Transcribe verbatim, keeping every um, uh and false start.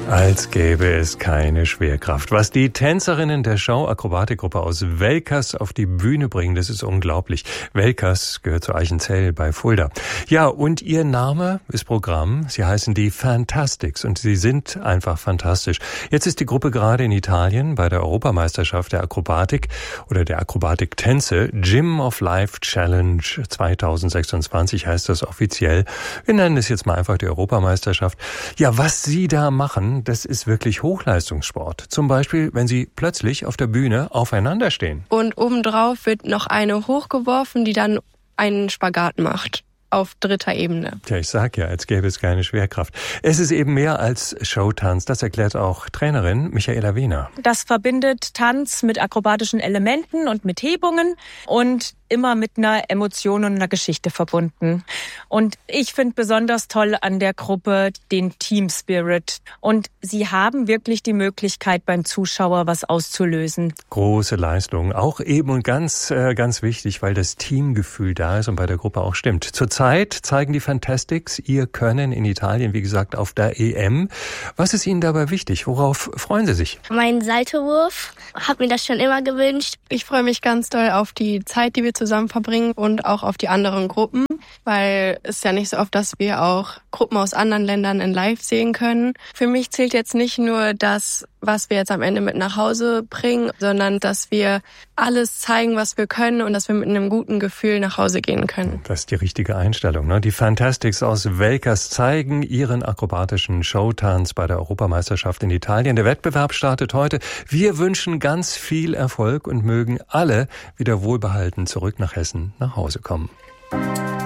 Als gäbe es keine Schwerkraft. Was die Tänzerinnen der Schau-Akrobatikgruppe aus Welkers auf die Bühne bringen, das ist unglaublich. Welkers gehört zu Eichenzell bei Fulda. Ja, und ihr Name ist Programm. Sie heißen die Fantastics und sie sind einfach fantastisch. Jetzt ist die Gruppe gerade in Italien bei der Europameisterschaft der Akrobatik oder der Akrobatiktänze. Gym of Life Challenge zweitausendsechsundzwanzig heißt das offiziell. Wir nennen es jetzt mal einfach die Europameisterschaft. Ja, was sie da machen, das ist wirklich Hochleistungssport. Zum Beispiel, wenn sie plötzlich auf der Bühne aufeinander stehen. Und obendrauf wird noch eine hochgeworfen, die dann einen Spagat macht. Auf dritter Ebene. Tja, ich sag ja, als gäbe es keine Schwerkraft. Es ist eben mehr als Showtanz. Das erklärt auch Trainerin Michaela Wehner. Das verbindet Tanz mit akrobatischen Elementen und mit Hebungen und immer mit einer Emotion und einer Geschichte verbunden. Und ich finde besonders toll an der Gruppe den Team Spirit. Und sie haben wirklich die Möglichkeit, beim Zuschauer was auszulösen. Große Leistung. Auch eben und ganz, äh, ganz wichtig, weil das Teamgefühl da ist und bei der Gruppe auch stimmt. Zurzeit zeigen die Fantastics ihr Können in Italien, wie gesagt, auf der E M. Was ist Ihnen dabei wichtig? Worauf freuen Sie sich? Mein Saltowurf. Hab mir das schon immer gewünscht. Ich freue mich ganz doll auf die Zeit, die wir zusammen verbringen und auch auf die anderen Gruppen, weil es ja nicht so oft, dass wir auch Gruppen aus anderen Ländern in Live sehen können. Für mich zählt jetzt nicht nur das, was wir jetzt am Ende mit nach Hause bringen, sondern dass wir alles zeigen, was wir können und dass wir mit einem guten Gefühl nach Hause gehen können. Das ist die richtige Einstellung, ne? Die Fantastics aus Welkers zeigen ihren akrobatischen Showtanz bei der Europameisterschaft in Italien. Der Wettbewerb startet heute. Wir wünschen ganz viel Erfolg und mögen alle wieder wohlbehalten zurück nach Hessen nach Hause kommen.